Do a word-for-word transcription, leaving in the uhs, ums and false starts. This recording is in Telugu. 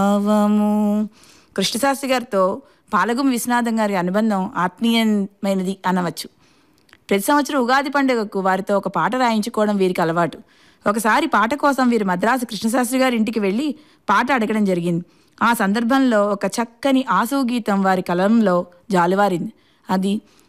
భావము. కృష్ణశాస్త్రి గారితో పాలగుం విశ్వనాథం గారి అనుబంధం ఆత్మీయమైనది అనవచ్చు. ప్రతి సంవత్సరం ఉగాది పండుగకు వారితో ఒక పాట రాయించుకోవడం వీరికి అలవాటు. ఒకసారి పాట కోసం వీరు మద్రాసు కృష్ణశాస్త్రి గారి ఇంటికి వెళ్ళి పాట అడగడం జరిగింది. ఆ సందర్భంలో ఒక చక్కని ఆసు గీతం వారి కలంలో జాలువారింది. అది